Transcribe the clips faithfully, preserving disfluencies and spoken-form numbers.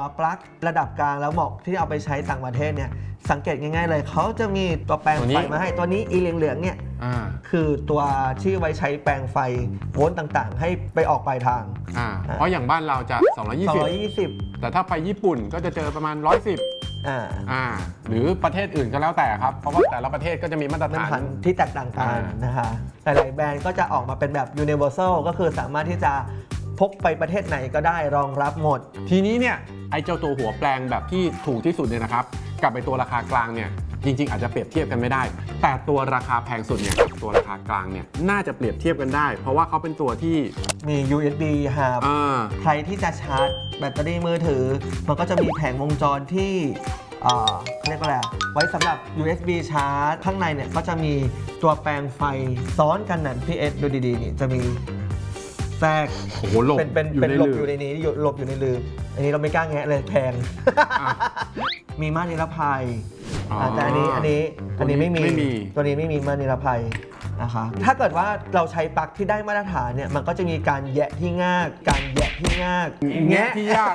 ปลั๊กระดับกลางแล้วเหมาะที่เอาไปใช้ต่างประเทศเนี่ยสังเกตง่ายๆเลยเขาจะมีตัวแปลงไฟมาให้ตัวนี้อีเหลืองๆเนี่ยคือตัวที่ไว้ใช้แปลงไฟโวลต์ต่างๆให้ไปออกปลายทางเพราะอย่างบ้านเราจะสองร้อยยี่สิบแต่ถ้าไปญี่ปุ่นก็จะเจอประมาณหนึ่งร้อยสิบอ่าอ่าหรือประเทศอื่นก็แล้วแต่ครับเพราะว่าแต่ละประเทศก็จะมีมาตรฐานที่แตกต่างกันนะคะหลายๆแบรนด์ก็จะออกมาเป็นแบบ universal ก็คือสามารถที่จะพกไปประเทศไหนก็ได้รองรับหมดทีนี้เนี่ยไอ้เจ้าตัวหัวแปลงแบบที่ถูกที่สุดเนี่ยนะครับกับไอ้ตัวราคากลางเนี่ยจริงๆอาจจะเปรียบเทียบกันไม่ได้แต่ตัวราคาแพงสุดเนี่ยกับตัวราคากลางเนี่ยน่าจะเปรียบเทียบกันได้เพราะว่าเขาเป็นตัวที่มี ยู เอส บี Hub ใครที่จะชาร์จแบตเตอรี่มือถือมันก็จะมีแผงวงจรที่เรียกว่าอะไรไว้สำหรับ ยู เอส บี ชาร์จข้างในเนี่ยก็จะมีตัวแปลงไฟซ้อนกันนั่นพี่เอสดูดีๆนี่จะมีแทรกเป็นเป็นเป็นหลบอยู่ในนี้หลบอยู่ในลืมอันนี้เราไม่กล้าแงะเลยแพงมีม่านนิรภัยแต่อันนี้อันนี้อันนี้ไม่มีตัวนี้ไม่มีม่านนิรภัยนะคะถ้าเกิดว่าเราใช้ปลั๊กที่ได้มาตรฐานเนี่ยมันก็จะมีการแยะที่ง่ายการแยะที่ง่ายแงะที่ยาก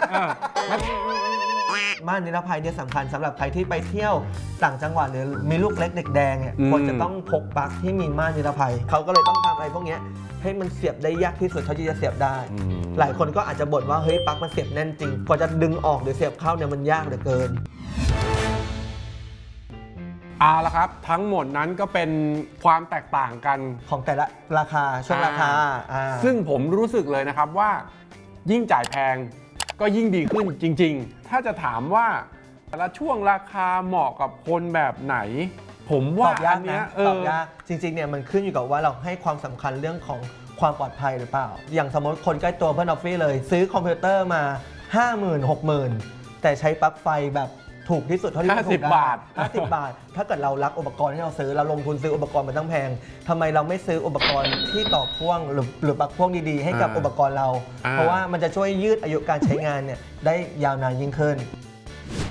ม่านนิรภัยเนี่ยสำคัญสำหรับใครที่ไปเที่ยวต่างจังหวัดหรือมีลูกเล็กเด็กแดงเนี่ยควรจะต้องพกปลั๊กที่มีม่านนิรภัยเขาก็เลยต้องทำอะไรพวกนี้ให้มันเสียบได้ยากที่สุดเท่าที่จะเสียบได้หลายคนก็อาจจะบ่นว่าเฮ้ยปลั๊กมันเสียบแน่นจริงกว่าจะดึงออกหรือเสียบเข้าเนี่ยมันยากเหลือเกินเอาละครับทั้งหมดนั้นก็เป็นความแตกต่างกันของแต่ละราคาช่วงราคาซึ่งผมรู้สึกเลยนะครับว่ายิ่งจ่ายแพงก็ยิ่งดีขึ้นจริงๆถ้าจะถามว่าแต่ละช่วงราคาเหมาะกับคนแบบไหนผมว่าอันนี้ตอบยากจริงๆเนี่ยมันขึ้นอยู่กับว่าเราให้ความสำคัญเรื่องของความปลอดภัยหรือเปล่าอย่างสมมติคนใกล้ตัวเพื่อนออฟฟี่เลยซื้อคอมพิวเตอร์มา ห้าหมื่น หกหมื่น แต่ใช้ปลั๊กไฟแบบถูกที่สุดเท่าที่จะถูกได้ห้าสิบบาทห้าสิบบาทถ้าเกิดเรารักอุปกรณ์ที่เราซื้อเราลงทุนซื้ออุปกรณ์มันต้องแพงทำไมเราไม่ซื้ออุปกรณ์ที่ต่อพ่วงหรือหรือปลั๊กพ่วงดีๆให้กับอุปกรณ์เราเพราะว่ามันจะช่วยยืดอายุการใช้งานเนี่ยได้ยาวนานยิ่งขึ้น